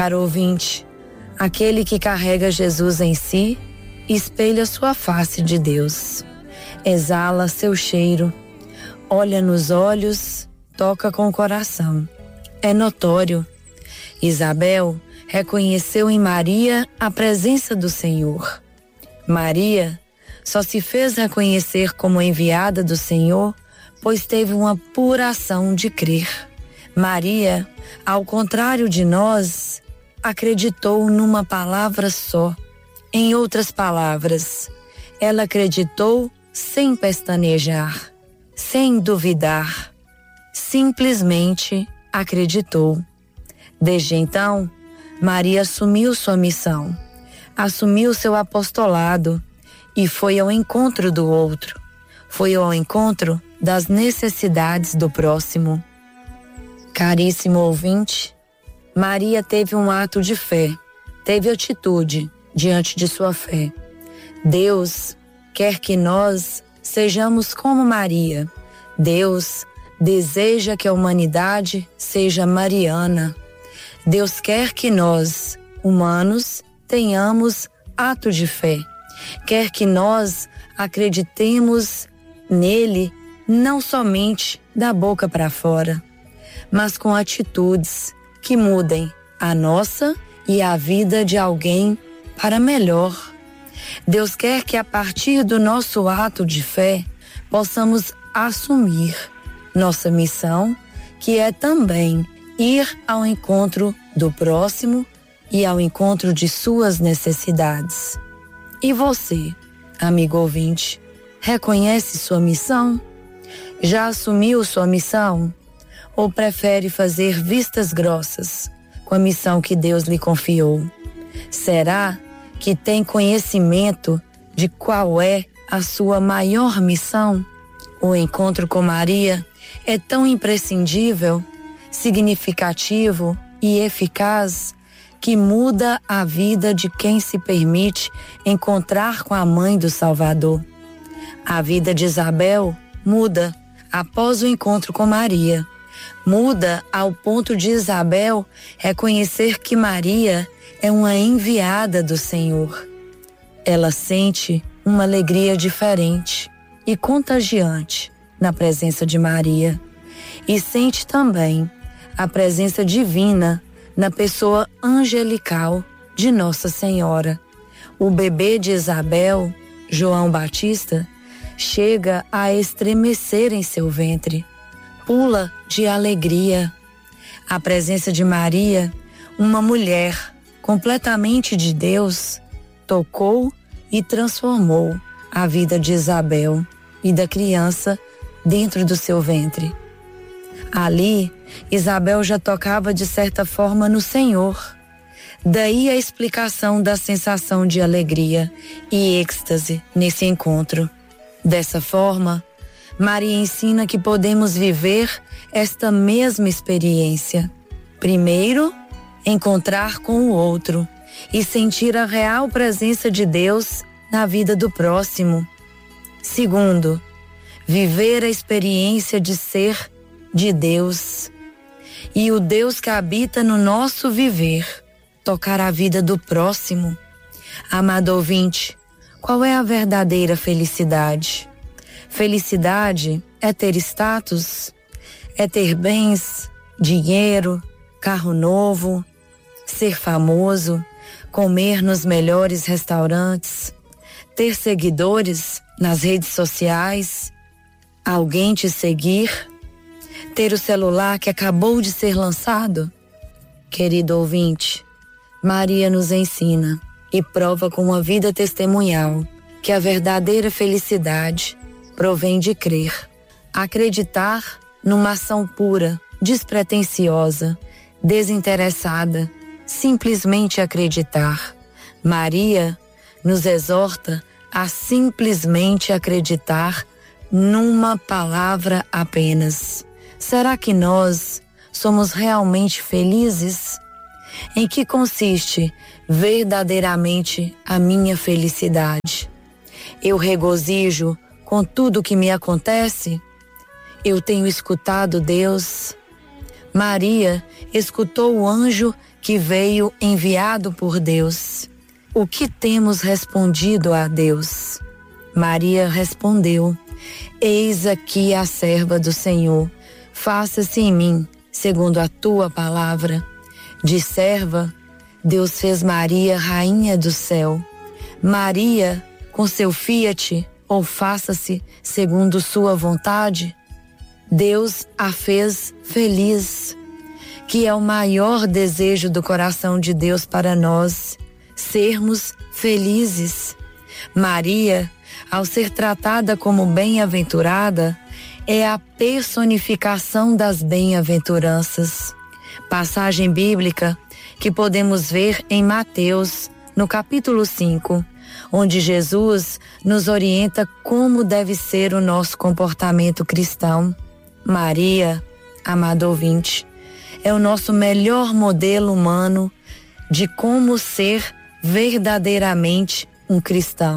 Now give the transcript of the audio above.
caro ouvinte, aquele que carrega Jesus em si, espelha sua face de Deus, exala seu cheiro, olha nos olhos, toca com o coração. É notório. Isabel reconheceu em Maria a presença do Senhor. Maria só se fez reconhecer como enviada do Senhor, pois teve uma pura ação de crer. Maria, ao contrário de nós, acreditou numa palavra só. Em outras palavras, ela acreditou sem pestanejar, sem duvidar. Simplesmente acreditou. Desde então, Maria assumiu sua missão, assumiu seu apostolado e foi ao encontro do outro, foi ao encontro das necessidades do próximo. Caríssimo ouvinte, Maria teve um ato de fé, teve atitude diante de sua fé. Deus quer que nós sejamos como Maria. Deus deseja que a humanidade seja mariana. Deus quer que nós, humanos, tenhamos ato de fé. Quer que nós acreditemos nele não somente da boca para fora, mas com atitudes que mudem a nossa e a vida de alguém para melhor. Deus quer que a partir do nosso ato de fé possamos assumir nossa missão, que é também ir ao encontro do próximo e ao encontro de suas necessidades. E você, amigo ouvinte, reconhece sua missão? Já assumiu sua missão? Ou prefere fazer vistas grossas com a missão que Deus lhe confiou? Será que tem conhecimento de qual é a sua maior missão? O encontro com Maria é tão imprescindível, significativo e eficaz que muda a vida de quem se permite encontrar com a mãe do Salvador. A vida de Isabel muda após o encontro com Maria. Muda ao ponto de Isabel reconhecer que Maria é uma enviada do Senhor. Ela sente uma alegria diferente e contagiante na presença de Maria. E sente também a presença divina na pessoa angelical de Nossa Senhora. O bebê de Isabel, João Batista, chega a estremecer em seu ventre, pula de alegria. A presença de Maria, uma mulher completamente de Deus, tocou e transformou a vida de Isabel e da criança dentro do seu ventre. Ali, Isabel já tocava de certa forma no Senhor. Daí a explicação da sensação de alegria e êxtase nesse encontro. Dessa forma, Maria ensina que podemos viver esta mesma experiência. Primeiro, encontrar com o outro e sentir a real presença de Deus na vida do próximo. Segundo, viver a experiência de ser de Deus. E o Deus que habita no nosso viver, tocar a vida do próximo. Amado ouvinte, qual é a verdadeira felicidade? Felicidade é ter status, é ter bens, dinheiro, carro novo, ser famoso, comer nos melhores restaurantes, ter seguidores nas redes sociais, alguém te seguir, ter o celular que acabou de ser lançado? Querido ouvinte, Maria nos ensina e prova com uma vida testemunhal que a verdadeira felicidade provém de crer, acreditar numa ação pura, despretensiosa, desinteressada, simplesmente acreditar. Maria nos exorta a simplesmente acreditar numa palavra apenas. Será que nós somos realmente felizes? Em que consiste verdadeiramente a minha felicidade? Eu regozijo com tudo que me acontece? Eu tenho escutado Deus? Maria escutou o anjo que veio enviado por Deus. O que temos respondido a Deus? Maria respondeu: Eis aqui a serva do Senhor, faça-se em mim segundo a tua palavra. De serva, Deus fez Maria rainha do céu. Maria, com seu fiat, ou faça-se segundo sua vontade, Deus a fez feliz, que é o maior desejo do coração de Deus para nós, sermos felizes. Maria, ao ser tratada como bem-aventurada, é a personificação das bem-aventuranças. Passagem bíblica que podemos ver em Mateus, no capítulo 5, onde Jesus nos orienta como deve ser o nosso comportamento cristão. Maria, amado ouvinte, é o nosso melhor modelo humano de como ser verdadeiramente um cristão.